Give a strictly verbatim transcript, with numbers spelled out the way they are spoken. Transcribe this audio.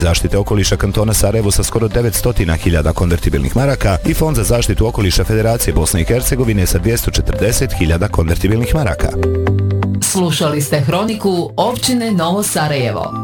zaštite okoliša kantona Sarajevo sa skoro devetsto hiljada konvertibilnih maraka i Fond za zaštitu okoliša Federacije Bosne i Hercegovine sa dvjesto četrdeset hiljada konvertibilnih maraka. Slušali ste Hroniku općine Novo Sarajevo.